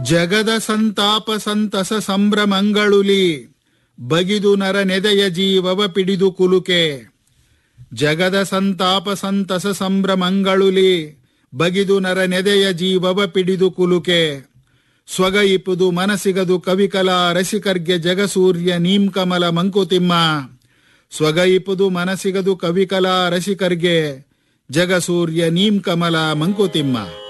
ಜಗದ ಸಂತಾಪ ಸಂತಸ ಸಂಭ್ರಮಂಗಳುಲಿ ಬಗಿದು ನರ ನೆದೆಯ ಜೀವವ ಪಿಡಿದು ಕುಲುಕೆ. ಜಗದ ಸಂತಾಪ ಸಂತಸ ಸಂಭ್ರಮಂಗಳುಲಿ ಬಗಿದು ನರ ನೆದೆಯ ಜೀವವ ಪಿಡಿದು ಕುಲುಕೆ. ಸ್ವಗಯಿಪುದು ಮನಸಿಗದು ಕವಿಕಲಾ ರಸಿಕರ್ಗೆ ಜಗಸೂರ್ಯ ನೀಂಕಮಲ ಮಂಕುತಿಮ್ಮ. ಸ್ವಗಯಿಪುದು ಮನಸಿಗದು ಕವಿಕಲಾ ರಸಿಕರ್ಗೆ ಜಗಸೂರ್ಯ ನೀಂಕಮಲ ಮಂಕುತಿಮ್ಮ.